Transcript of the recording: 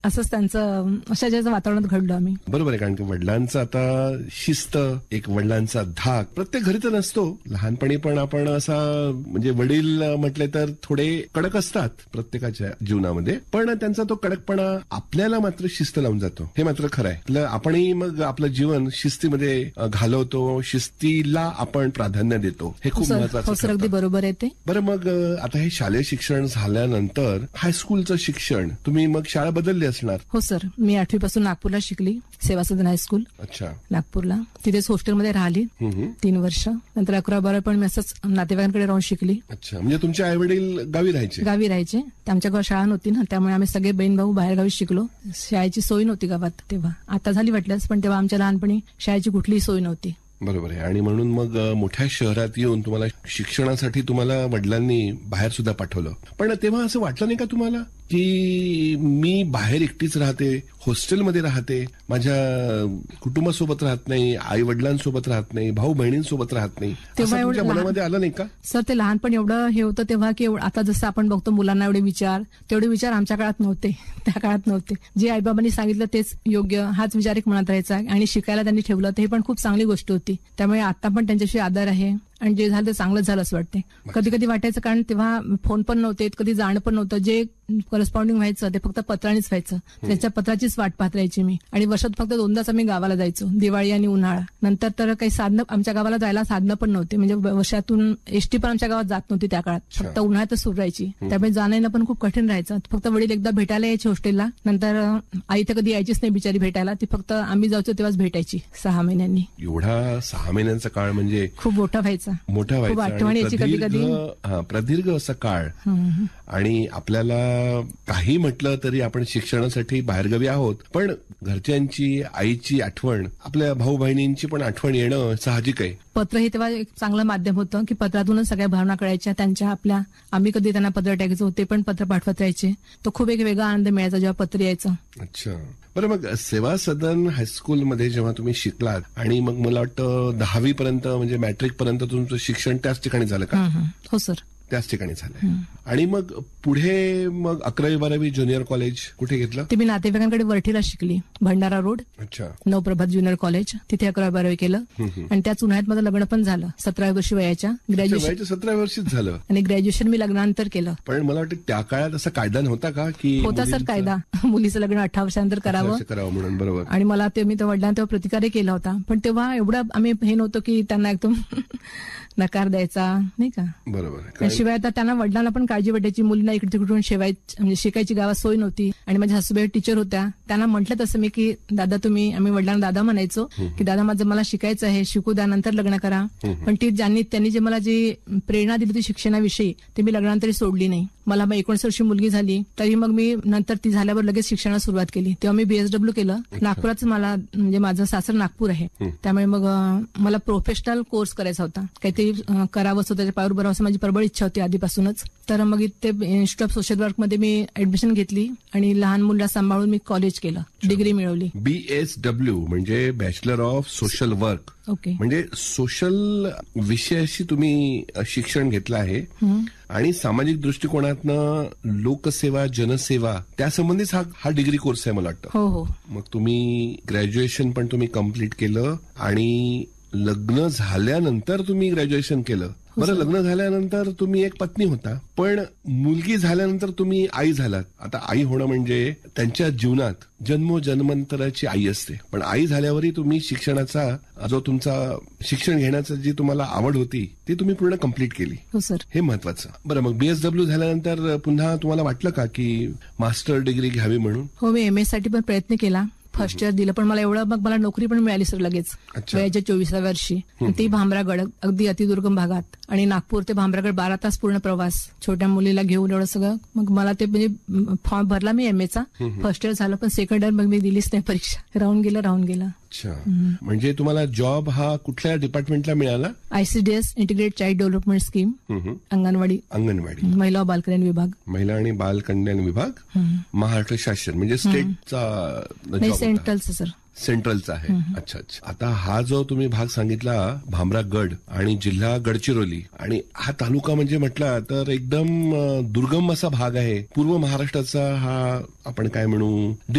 असंच त्यांचं अशाच वातावरणात घडलो आम्ही. बरोबर आहे, कारण की वडिलांचं आता शिस्त, एक वडिलांचा धाक प्रत्येक घरी तर नसतो. लहानपणी पण आपण असा म्हणजे वडील म्हटले तर थोडे कडक असतात प्रत्येकाच्या जीवनामध्ये, पण त्यांचा तो कडकपणा आपल्याला मात्र शिस्त लावून जातो, हे मात्र खरं आहे. आपणही मग आपलं जीवन शिस्तीमध्ये घालवतो, शिस्तीला आपण प्राधान्य देतो, हे खूप महत्वाचं. अगदी बरोबर आहे ते. बरं, मग आता हे शालेय शिक्षण झाल्यानंतर हायस्कूलचं शिक्षण तुम्ही मग शाळा बदलली असणार. हो सर, मी 8वी पासून नागपूरला शिकली, सेवा सदन हायस्कूल. अच्छा. नागपूरला, तिथेच हॉस्टेलमध्ये राहिली 3 वर्ष. नंतर 11-12 पण मी असंच नातेवाईकांकडे राहून शिकली. अच्छा, म्हणजे तुमचे आई वडील गावी राहायचे? गावी राहायचे. आमच्या गावात शाळा नव्हती ना, त्यामुळे आम्ही सगळे बहीण भाऊ बाहेर गावी शिकलो. शाळेची सोय नव्हती गावात तेव्हा, आता झाली वाटल्यास, पण तेव्हा आमच्या लहानपणी शाळेची कुठलीही सोय नव्हती. बरोबर आहे. आणि म्हणून मग मोठ्या शहरात येऊन तुम्हाला शिक्षणासाठी तुम्हाला वडिलांनी बाहेर सुद्धा पाठवलं. पण तेव्हा असं वाटलं नाही का तुम्हाला की मी बाहेर एकटीच राहते, हॉस्टेलमध्ये राहते, माझ्या कुटुंबासोबत राहत नाही, आई वडिलांसोबत राहत नाही, भाऊ बहिणींसोबत राहत नाही, तेव्हा तुमच्या मनामध्ये आलं नाही का? सर, ते लहानपण एवढं हे होतं तेव्हा की आता जसं आपण बघतो मुलांना तेवढे विचार आमच्या काळात नव्हते, त्या काळात नव्हते. जे आईबाबांनी सांगितलं तेच योग्य, हाच विचार एक मनात राहायचा. आणि शिकायला त्यांनी ठेवलं, ते पण खूप चांगली गोष्ट होती. त्यामुळे आता पण त्यांच्याशी आदर आहे. आणि जे झालं ते चांगलंच झालं असं वाटते. कधी कधी वाटायचं, कारण तेव्हा फोन पण नव्हते, कधी जाणं पण नव्हतं. जे करस्पॉन्डिंग व्हायचं ते फक्त पत्रानेच व्हायचं. त्यांच्या पत्राचीच वाट पाहत राहायची मी. आणि वर्षात फक्त 2दाच आम्ही गावाला जायचो, दिवाळी आणि उन्हाळा. नंतर तर काही साधनं, आमच्या गावाला जायला साधनं पण नव्हते. म्हणजे वर्षातून एसटी पण आमच्या गावात जात नव्हती त्या काळात, फक्त उन्हाळ्यातच सुरू राहायची. त्यामुळे जाणं पण खूप कठीण राहायचं. फक्त वडील एकदा भेटायला यायचे हॉस्टेलला, नंतर आई तर कधी यायचीच नाही बिचारी भेटायला. ती फक्त आम्ही जायचो तेव्हाच भेटायची 6 महिन्यांनी. एवढा 6 महिन्यांचा काळ म्हणजे खूप मोठा व्हायचा. खूप आठवण यायची कधी कधी. प्रदीर्घ असा काळ. आणि आपल्याला काही म्हटलं तरी आपण शिक्षणासाठी बाहेरगावी आहोत, पण घरच्यांची, आईची आठवण, आपल्या भाऊ बहिणींची पण आठवण येणं साहजिक आहे. पत्र हे तेव्हा एक चांगलं माध्यम होतं की पत्रातूनच सगळ्या भावना कळायच्या त्यांच्या, आपल्या. आम्ही कधी त्यांना पत्र टाकायचो, ते पण पत्र पाठवत राहायचे. तो खूप एक वेगळा आनंद मिळायचा जेव्हा पत्र यायचं. अच्छा. बरं, मग सेवा सदन हायस्कूलमध्ये जेव्हा तुम्ही शिकलात आणि मग मला वाटतं 10वी पर्यंत म्हणजे मॅट्रिक पर्यंत तुमचं शिक्षण त्याच ठिकाणी झालं का? हो सर, त्याच ठिकाणी झालंय. आणि मग पुढे मग 11वी-12वी ज्युनियर कॉलेज कुठे घेतलं? ते मी नातेवाईकांकडे वरठीला शिकली, भंडारा रोड. अच्छा. नवप्रभात ज्युनियर कॉलेज, तिथे 11वी-12वी केलं. आणि त्याच उन्हाळ्यात माझं लग्न पण झालं 17व्या वर्षी वयाच्या. ग्रॅज्युएशन 17व्या वर्षीच झालं. आणि ग्रॅज्युएशन मी लग्नानंतर केलं. पण मला वाटतं त्या काळात असा कायदा नव्हता का की? होता सर कायदा, मुलीचं लग्न 18 वर्षानंतर करावं म्हणून. बरोबर. आणि मला ते मी वडिलांना तेव्हा प्रतिकारही केला होता. पण तेव्हा एवढं आम्ही हे नव्हतं की त्यांना एकदम नकार द्यायचा, नाही का? बरोबर. शिवाय आता त्यांना वडिलांना पण काळजी वाटायची, मुलींना इकडे तिकडून म्हणजे शिकायची गावात सोय नव्हती. आणि माझ्या सासूबाई टीचर होत्या, त्यांना म्हटलं तसं मी की दादा तुम्ही, आम्ही वडिलांना दादा म्हणायचो की दादा मला शिकायचं आहे, शिकू द्या, नंतर लग्न करा. पण त्यांनी जे मला जी प्रेरणा दिली होती शिक्षणाविषयी, ते मी लग्नानंतर सोडली नाही. मला 19 वर्षी मुलगी झाली, तरी मग मी नंतर ती झाल्यावर लगेच शिक्षणाला सुरुवात केली. तेव्हा मी BSW केलं. नागपुराच मला, म्हणजे माझं सासर नागपूर आहे, त्यामुळे मग मला प्रोफेशनल कोर्स करायचा होता, काहीतरी करावं, स्वतःच्या पायावर उभं राहावं असं माझी प्रबळ इच्छा होती आधीपासूनच. तर मग इथे institute of social वर्कमध्ये me admission घेतली आणि लहान मुलाला सांभाळून मी कॉलेज केलं, डिग्री मिळवली. BSW म्हणजे bachelor of social work. Okay. म्हणजे सोशल विषयाशी तुम्ही शिक्षण घेतलं आहे आणि सामाजिक दृष्टिकोनातनं लोकसेवा, जनसेवा त्यासंबंधीच हा डिग्री कोर्स आहे मला वाटतं. हो. मग तुम्ही ग्रॅज्युएशन पण तुम्ही कम्प्लीट केलं आणि लग्न झाल्यानंतर तुम्ही ग्रॅज्युएशन केलं. बरं, लग्न झाल्यानंतर तुम्ही एक पत्नी होता, पण मुलगी झाल्यानंतर तुम्ही आई झालात. आता आई होणं म्हणजे त्यांच्या जीवनात जन्मोजन्मांतराची आई असते, पण आई झाल्यावरही तुम्ही शिक्षणाचा जो तुमचा शिक्षण घेण्याची जी तुम्हाला आवड होती ती तुम्ही पूर्ण कम्प्लीट केली. हो सर. हे महत्वाचं. बरं, मग BSW झाल्यानंतर पुन्हा तुम्हाला वाटलं का की मास्टर डिग्री घ्यावी म्हणून? हो, मी MA साठी पण प्रयत्न केला. फर्स्ट इयर दिलं, पण मला एवढं, मग मला नोकरी पण मिळाली सर लगेच वयाच्या 24व्या वर्षी. ती भामरागड, अगदी अतिदुर्गम भागात. आणि नागपूर ते भामरागड 12 तास पूर्ण प्रवास, छोट्या मुलीला घेऊन एवढं सगळं. मग मला ते म्हणजे फॉर्म भरला मी MA चा, फर्स्ट इयर झालं, पण सेकंड इयर मग मी दिलीच नाही परीक्षा, राहून गेलं. अच्छा. म्हणजे तुम्हाला जॉब हा कुठल्या डिपार्टमेंटला मिळाला? ICDS integrated child development scheme, anganwadi, महिला व बालकल्याण विभाग. महिला आणि बालकल्याण विभाग, महाराष्ट्र शासन, म्हणजे स्टेटचा सेंट्रलचा सर. सेंट्रलचा आहे. अच्छा. आता हा जो तुम्ही भाग सांगितला भामरागड आणि जिल्हा गडचिरोली, आणि हा तालुका म्हणजे म्हटला तर एकदम दुर्गम असा भाग आहे. पूर्व महाराष्ट्राचा हा आपण काय म्हणू